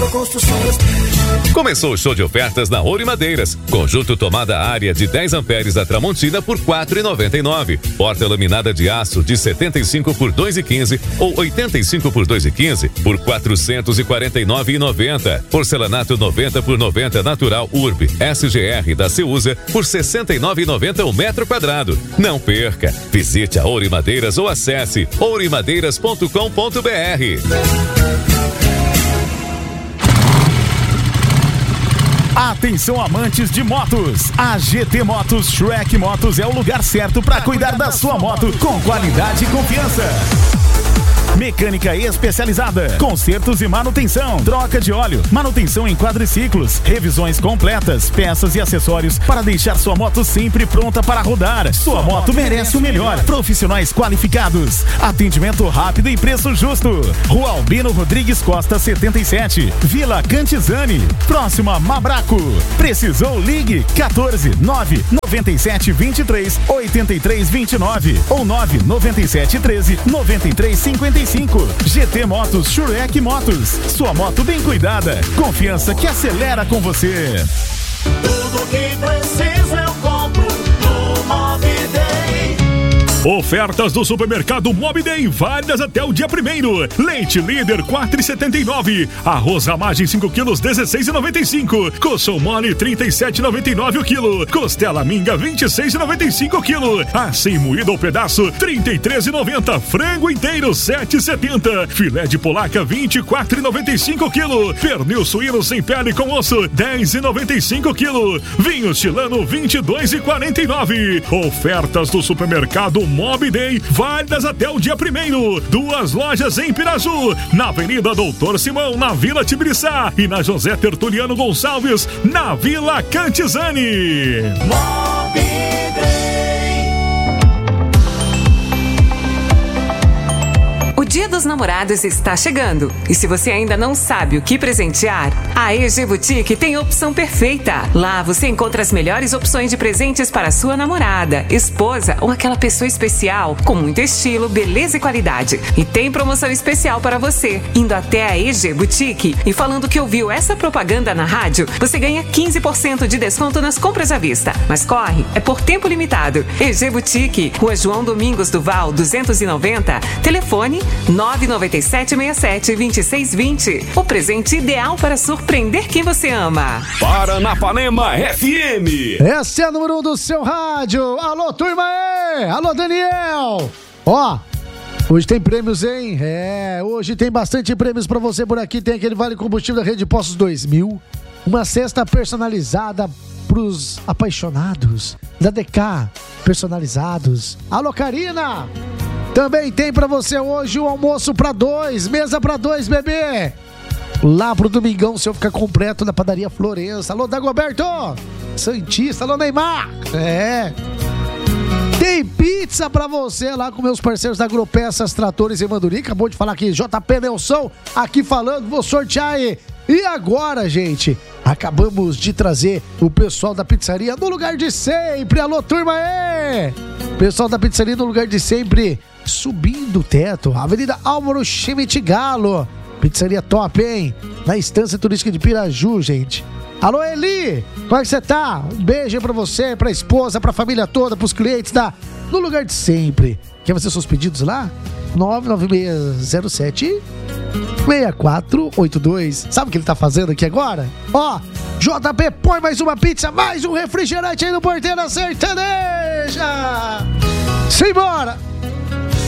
Construções. Começou o show de ofertas na Ouro e Madeiras. Conjunto tomada área de 10 amperes da Tramontina por R$ 4,99. Porta laminada de aço de 75 por 2,15 ou 85 por 2,15 por R$ 449,90. Porcelanato 90 por 90 natural Urb SGR da Ceusa por R$ 69,90 o metro quadrado. Não perca. Visite a Ouro e Madeiras ou acesse ouroemadeiras.com.br. Atenção, amantes de motos! A GT Motos Shrek Motos é o lugar certo para cuidar da sua moto com qualidade e confiança. Mecânica especializada, consertos e manutenção, troca de óleo, manutenção em quadriciclos, revisões completas, peças e acessórios para deixar sua moto sempre pronta para rodar. Sua moto merece o melhor. Profissionais qualificados, atendimento rápido e preço justo. Rua Albino Rodrigues Costa 77, Vila Cantizani, próximo a Mabraco. Precisou? Ligue 14 9 97 23 83 29 ou 9 97 13 93 55. GT Motos Shrek Motos. Sua moto bem cuidada. Confiança que acelera com você. Tudo que preciso eu compro no Mobday. Ofertas do supermercado Mobday válidas até o dia 1º. Leite líder 4,79. Arroz ramagem 5 quilos 16,95. Coxão mole 37,99 o quilo. Costela minga 26,95 o quilo. Assim moído ao pedaço 33,90. Frango inteiro 7,70. Filé de polaca 24,95 o quilo. Pernil suíno sem pele com osso 10,95 o quilo. Vinho chilano 22,49. Ofertas do supermercado Mobday válidas até o dia 1º. 2 lojas em Piraju, na Avenida Doutor Simão, na Vila Tibiriçá, e na José Tertuliano Gonçalves, na Vila Cantizani. O Dia dos Namorados está chegando e se você ainda não sabe o que presentear, a EG Boutique tem a opção perfeita. Lá você encontra as melhores opções de presentes para sua namorada, esposa ou aquela pessoa especial com muito estilo, beleza e qualidade. E tem promoção especial para você. Indo até a EG Boutique e falando que ouviu essa propaganda na rádio, você ganha 15% de desconto nas compras à vista. Mas corre, é por tempo limitado. EG Boutique, Rua João Domingos do Val, 290, telefone 997672620. O presente ideal para surpreender quem você ama. Paranapanema FM. Essa é a número 1 do seu rádio. Alô, turma aí! Alô, Daniel! Ó, hoje tem prêmios, hein? Hoje tem bastante prêmios pra você por aqui. Tem aquele Vale Combustível da Rede Postos 2000. Uma cesta personalizada pros apaixonados da DK, personalizados. Alô, Karina! Também tem pra você hoje um almoço pra 2, mesa pra 2, bebê. Lá pro domingão, se eu ficar completo na padaria Florença. Alô, Dagoberto! Santista, alô, Neymar! Tem pizza pra você lá com meus parceiros da Agropeças, Tratores e Manduri. Acabou de falar aqui, JP Nelson, aqui falando, vou sortear aí. E agora, gente, acabamos de trazer o pessoal da pizzaria no lugar de sempre. Alô, turma aí! Pessoal da pizzaria no lugar de sempre, subindo o teto, Avenida Álvaro Schmidt Galo. Pizzaria top, hein? Na Estância Turística de Piraju, gente. Alô, Eli! Como é que você tá? Um beijo pra você, pra esposa, pra família toda, pros clientes da No Lugar de Sempre. Quer fazer seus pedidos lá? 99607-6482. Sabe o que ele tá fazendo aqui agora? Ó, JP, põe mais uma pizza, mais um refrigerante aí no Porteira Sertaneja! Simbora!